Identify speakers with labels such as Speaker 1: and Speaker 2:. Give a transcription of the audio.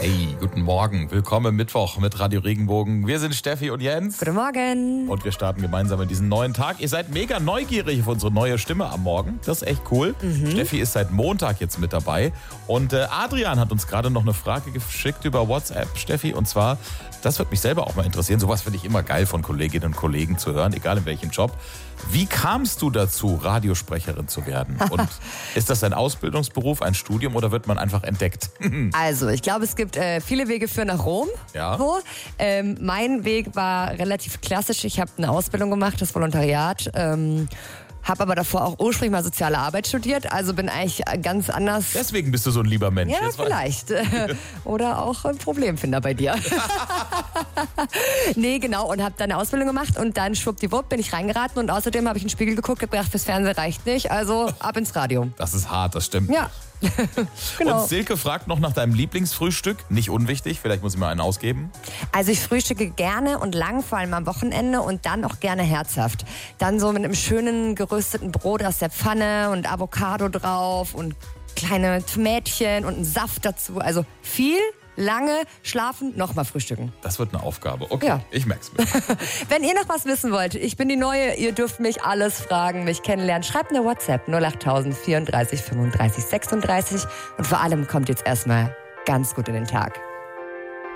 Speaker 1: Hey, guten Morgen. Willkommen Mittwoch mit Radio Regenbogen. Wir sind Steffi und Jens.
Speaker 2: Guten Morgen.
Speaker 1: Und wir starten gemeinsam in diesen neuen Tag. Ihr seid mega neugierig auf unsere neue Stimme am Morgen. Das ist echt cool. Steffi ist seit Montag jetzt mit dabei. Und Adrian hat uns gerade noch eine Frage geschickt über WhatsApp, Steffi. Und zwar, das wird mich selber auch mal interessieren. Sowas finde ich immer geil von Kolleginnen und Kollegen zu hören, egal in welchem Job. Wie kamst du dazu, Radiosprecherin zu werden? Und ist das ein Ausbildungsberuf, ein Studium oder wird man einfach entdeckt?
Speaker 2: Also, ich glaube, es gibt viele Wege für nach Rom.
Speaker 1: Ja.
Speaker 2: So. Mein Weg war relativ klassisch. Ich habe eine Ausbildung gemacht, das Volontariat. Habe aber davor auch ursprünglich mal soziale Arbeit studiert, also bin eigentlich ganz anders.
Speaker 1: Deswegen bist du so ein lieber Mensch.
Speaker 2: Ja,
Speaker 1: Jetzt
Speaker 2: vielleicht. Oder auch ein Problemfinder bei dir. Nee, genau. Und habe dann eine Ausbildung gemacht und dann schwuppdiwupp bin ich reingeraten und außerdem habe ich in den Spiegel geguckt und gedacht, fürs Fernsehen reicht nicht, also ab ins Radio.
Speaker 1: Das ist hart, das stimmt.
Speaker 2: Ja. Genau.
Speaker 1: Und Silke fragt noch nach deinem Lieblingsfrühstück. Nicht unwichtig, vielleicht muss ich mal einen ausgeben.
Speaker 2: Also ich frühstücke gerne und lang, vor allem am Wochenende und dann auch gerne herzhaft. Dann so mit einem schönen gerösteten Brot aus der Pfanne und Avocado drauf und kleine Tomätchen und einen Saft dazu. Also viel, lange schlafen, nochmal frühstücken.
Speaker 1: Das wird eine Aufgabe. Okay,
Speaker 2: Ja.
Speaker 1: Ich merk's mir.
Speaker 2: Wenn ihr noch was wissen wollt, ich bin die Neue, ihr dürft mich alles fragen, mich kennenlernen. Schreibt eine WhatsApp 08000 34 35 36 und vor allem kommt jetzt erstmal ganz gut in den Tag.